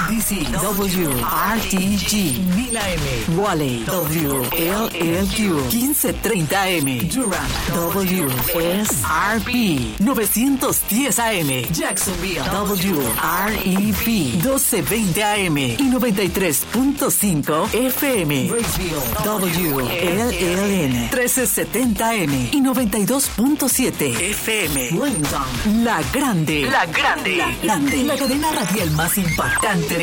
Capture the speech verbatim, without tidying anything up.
D C W R T G mil A M, Raleigh W L L Q quince treinta A M, Durham W S R P novecientos diez A M, Jacksonville W R E P doce veinte A M y noventa y tres punto cinco F M, Raceville W L L N trece setenta A M y noventa y dos punto siete F M, Wellington La Grande, La Grande, La Grande, la cadena radial más impactante de